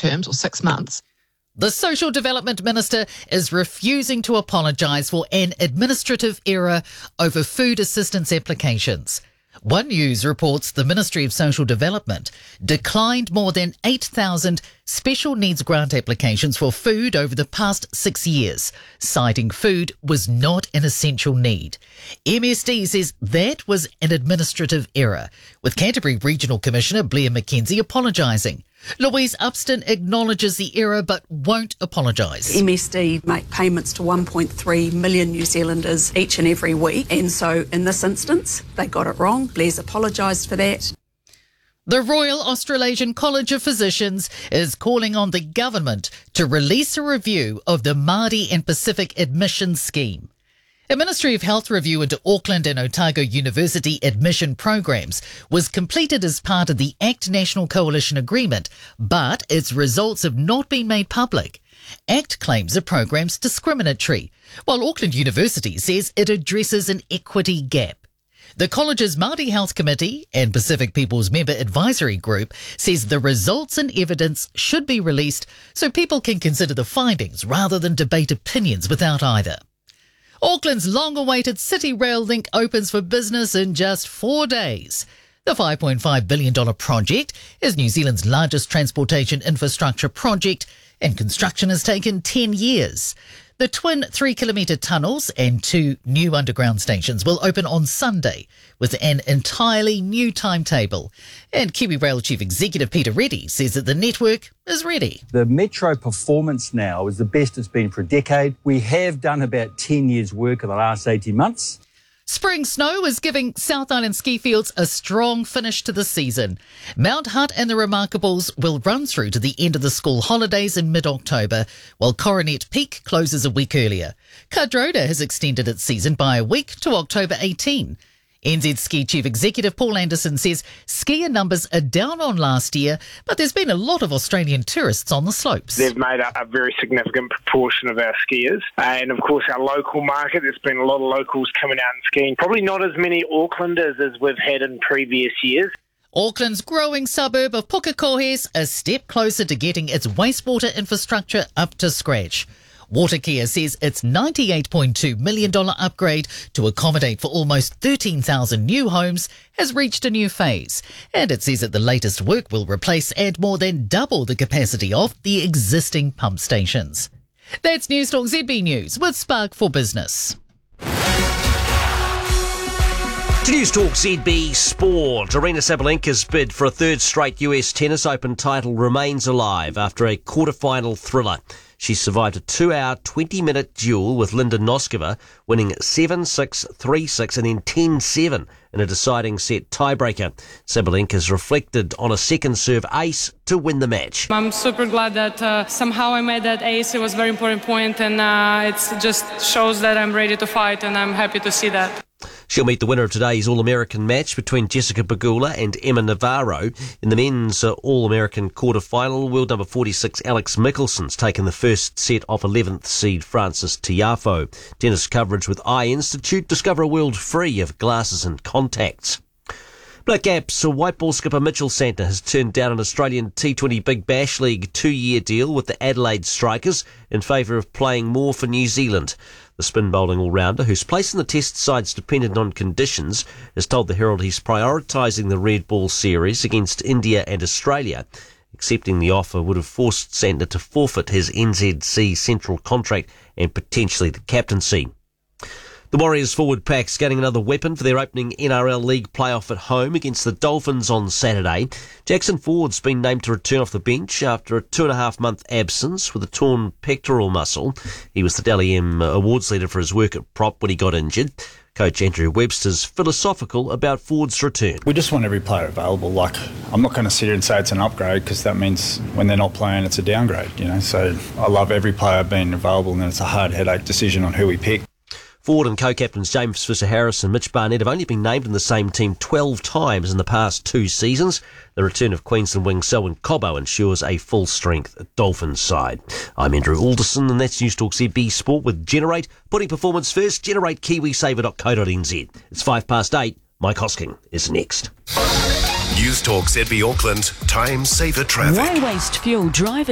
terms, or 6 months. The Social Development Minister is refusing to apologise for an administrative error over food assistance applications. One News reports the Ministry of Social Development declined more than 8,000 special needs grant applications for food over the past 6 years, citing food was not an essential need. MSD says that was an administrative error, with Canterbury Regional Commissioner Blair McKenzie apologising. Louise Upston acknowledges the error but won't apologise. MSD make payments to 1.3 million New Zealanders each and every week, and so in this instance they got it wrong. Blair's apologised for that. The Royal Australasian College of Physicians is calling on the government to release a review of the Māori and Pacific admission scheme. A Ministry of Health review into Auckland and Otago University admission programs was completed as part of the ACT National Coalition Agreement, but its results have not been made public. ACT claims the program's discriminatory, while Auckland University says it addresses an equity gap. The college's Māori Health Committee and Pacific People's Member Advisory Group says the results and evidence should be released so people can consider the findings rather than debate opinions without either. Auckland's long-awaited City Rail link opens for business in just 4 days. The $5.5 billion project is New Zealand's largest transportation infrastructure project, and construction has taken 10 years. The twin 3-kilometre tunnels and 2 new underground stations will open on Sunday with an entirely new timetable. And KiwiRail Chief Executive Peter Reddy says that the network is ready. The Metro performance now is the best it's been for a decade. We have done about 10 years' work in the last 18 months. Spring snow is giving South Island ski fields a strong finish to the season. Mount Hutt and the Remarkables will run through to the end of the school holidays in mid-October, while Coronet Peak closes a week earlier. Cardrona has extended its season by a week to October 18. NZ Ski Chief Executive Paul Anderson says skier numbers are down on last year, but there's been a lot of Australian tourists on the slopes. They've made up a very significant proportion of our skiers. And of course our local market, there's been a lot of locals coming out and skiing. Probably not as many Aucklanders as we've had in previous years. Auckland's growing suburb of Pukekohe's a step closer to getting its wastewater infrastructure up to scratch. Watercare says its $98.2 million upgrade to accommodate for almost 13,000 new homes has reached a new phase. And it says that the latest work will replace and more than double the capacity of the existing pump stations. That's News Talk ZB News with Spark for Business. To News Talk ZB Sport, Aryna Sabalenka's bid for a third straight US Tennis Open title remains alive after a quarter-final thriller. She survived a 2-hour, 20-minute duel with Linda Noskova, winning 7-6, 3-6 and then 10-7 in a deciding set tiebreaker. Sabalenka's reflected on a second serve ace to win the match. I'm super glad that somehow I made that ace. It was a very important point, and it just shows that I'm ready to fight, and I'm happy to see that. She'll meet the winner of today's All-American match between Jessica Pegula and Emma Navarro. In the men's All-American quarter-final, world number 46 Alex Mickelson's taken the first set off 11th seed Francis Tiafoe. Tennis coverage with Eye Institute. Discover a world free of glasses and contacts. Black Caps white ball skipper Mitchell Santner has turned down an Australian T20 Big Bash League 2-year deal with the Adelaide Strikers in favour of playing more for New Zealand. The spin bowling all-rounder, whose place in the test side's dependent on conditions, has told the Herald he's prioritising the red ball series against India and Australia. Accepting the offer would have forced Santner to forfeit his NZC central contract and potentially the captaincy. The Warriors forward pack's getting another weapon for their opening NRL League playoff at home against the Dolphins on Saturday. Jackson Ford's been named to return off the bench after a 2.5-month absence with a torn pectoral muscle. He was the Dally M awards leader for his work at prop when he got injured. Coach Andrew Webster's philosophical about Ford's return. We just want every player available. I'm not going to sit here and say it's an upgrade because that means when they're not playing it's a downgrade, So I love every player being available, and then it's a hard headache decision on who we pick. Ford and co-captains James Fisher-Harris and Mitch Barnett have only been named in the same team 12 times in the past 2 seasons. The return of Queensland wing Selwyn Cobbo ensures a full-strength Dolphins side. I'm Andrew Alderson, and that's News Talk ZB Sport with Generate. Putting performance first, generate kiwisaver.co.nz. It's 8:05. Mike Hosking is next. News Talk ZB Auckland, time saver traffic. Why waste fuel driving?